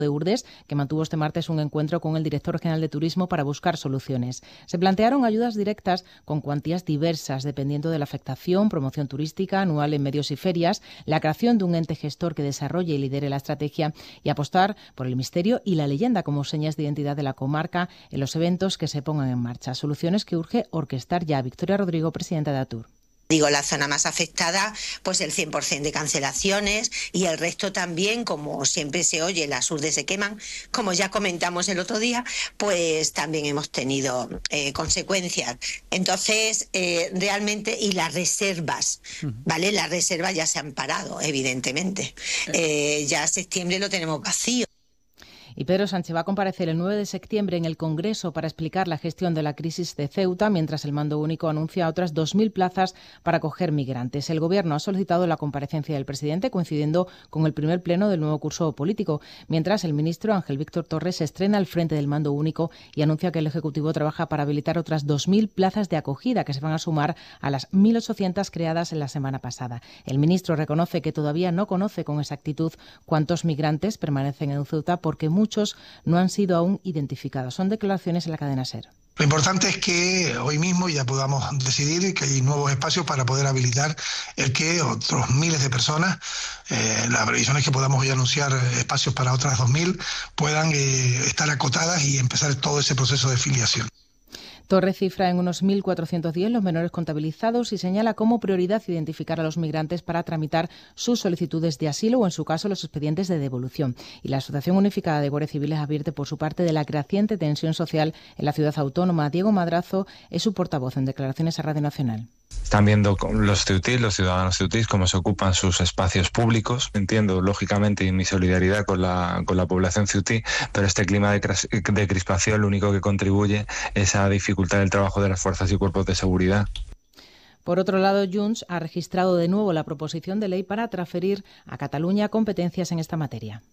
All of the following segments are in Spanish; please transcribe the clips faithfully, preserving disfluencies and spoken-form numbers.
de Urdes, que mantuvo este martes un encuentro con el director general de Turismo para buscar soluciones. Se plantearon ayudas directas con cuantías diversas, dependiendo de la afectación, promoción turística, anual en medios y ferias, la creación de un ente gestor que desarrolle y lidere la estrategia y apostar por el misterio y la leyenda como señas de identidad de la comarca en los eventos que se pongan en marcha. Soluciones que urge orquestar ya. Victoria Rodrigo, presidenta de ATUR. Digo, la zona más afectada, pues el cien por ciento de cancelaciones y el resto también, como siempre se oye, las urdes se queman, como ya comentamos el otro día, pues también hemos tenido eh, consecuencias. Entonces, eh, realmente, y las reservas, ¿vale? Las reservas ya se han parado, evidentemente. Eh, ya septiembre lo tenemos vacío. Y Pedro Sánchez va a comparecer el nueve de septiembre en el Congreso para explicar la gestión de la crisis de Ceuta, mientras el Mando Único anuncia otras dos mil plazas para acoger migrantes. El Gobierno ha solicitado la comparecencia del presidente, coincidiendo con el primer pleno del nuevo curso político, mientras el ministro Ángel Víctor Torres se estrena al frente del Mando Único y anuncia que el Ejecutivo trabaja para habilitar otras dos mil plazas de acogida que se van a sumar a las mil ochocientas creadas en la semana pasada. El ministro reconoce que todavía no conoce con exactitud cuántos migrantes permanecen en Ceuta porque muchos no han sido aún identificados. Son declaraciones en la cadena SER. Lo importante es que hoy mismo ya podamos decidir que hay nuevos espacios para poder habilitar el que otros miles de personas, eh, la previsión es que podamos hoy anunciar espacios para otras dos mil, puedan eh, estar acotadas y empezar todo ese proceso de filiación. Torres cifra en unos mil cuatrocientos diez los menores contabilizados y señala como prioridad identificar a los migrantes para tramitar sus solicitudes de asilo o, en su caso, los expedientes de devolución. Y la Asociación Unificada de Guardias Civiles advierte, por su parte, de la creciente tensión social en la ciudad autónoma. Diego Madrazo es su portavoz en declaraciones a Radio Nacional. Están viendo los ceutís, los ciudadanos ceutís, cómo se ocupan sus espacios públicos. Entiendo, lógicamente, y mi solidaridad con la, con la población ceutí, pero este clima de, de crispación lo único que contribuye es a dificultar el trabajo de las fuerzas y cuerpos de seguridad. Por otro lado, Junts ha registrado de nuevo la proposición de ley para transferir a Cataluña competencias en esta materia.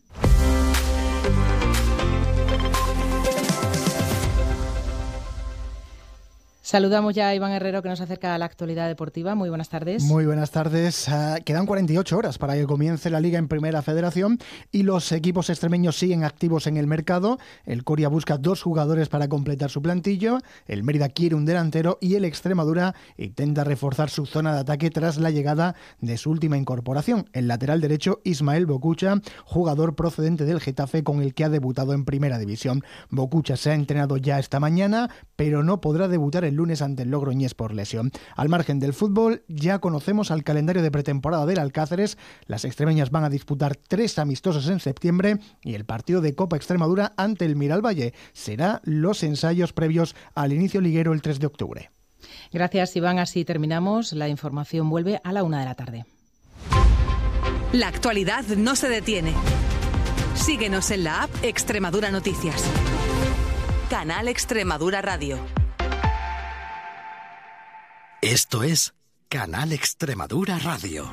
Saludamos ya a Iván Herrero, que nos acerca a la actualidad deportiva. Muy buenas tardes. Muy buenas tardes. Uh, quedan cuarenta y ocho horas para que comience la Liga en Primera Federación y los equipos extremeños siguen activos en el mercado. El Coria busca dos jugadores para completar su plantillo, el Mérida quiere un delantero y el Extremadura intenta reforzar su zona de ataque tras la llegada de su última incorporación, el lateral derecho Ismael Bocucha, jugador procedente del Getafe con el que ha debutado en Primera División. Bocucha se ha entrenado ya esta mañana, pero no podrá debutar el lunes ante el Logroñés por lesión. Al margen del fútbol, ya conocemos al calendario de pretemporada del Alcáceres. Las extremeñas van a disputar tres amistosos en septiembre y el partido de Copa Extremadura ante el Miralvalle será los ensayos previos al inicio liguero el tres de octubre. Gracias, Iván. Así terminamos. La información vuelve a la una de la tarde. La actualidad no se detiene. Síguenos en la app Extremadura Noticias. Canal Extremadura Radio. Esto es Canal Extremadura Radio.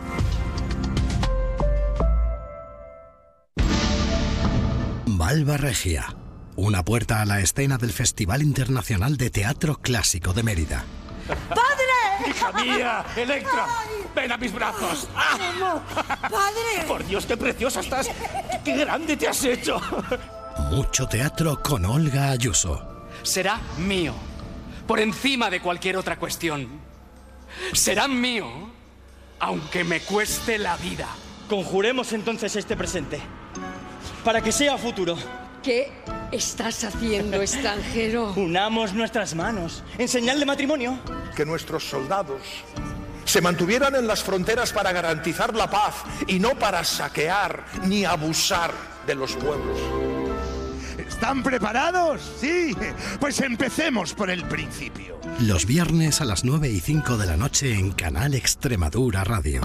Malva Regia, una puerta a la escena del Festival Internacional de Teatro Clásico de Mérida. ¡Padre! ¡Hija mía! ¡Electra! ¡Ven a mis brazos! ¡Ah! ¡Padre! ¡Por Dios, qué preciosa estás! ¡Qué grande te has hecho! Mucho teatro con Olga Ayuso. Será mío, por encima de cualquier otra cuestión. Será mío, aunque me cueste la vida. Conjuremos entonces este presente, para que sea futuro. ¿Qué estás haciendo, extranjero? Unamos nuestras manos, en señal de matrimonio. Que nuestros soldados se mantuvieran en las fronteras para garantizar la paz y no para saquear ni abusar de los pueblos. ¿Están preparados? Sí, pues empecemos por el principio. Los viernes a las nueve y cinco de la noche en Canal Extremadura Radio.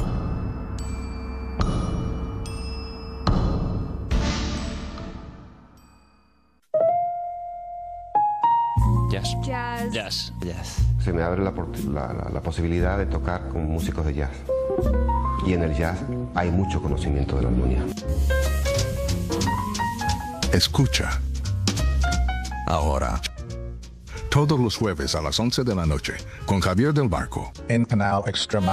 Jazz. Jazz. Jazz. Jazz. Se me abre la, la, la, la posibilidad de tocar con músicos de jazz. Y en el jazz hay mucho conocimiento de la armonía. Escucha. Ahora. Todos los jueves a las once de la noche con Javier del Barco. En Canal Extremadura.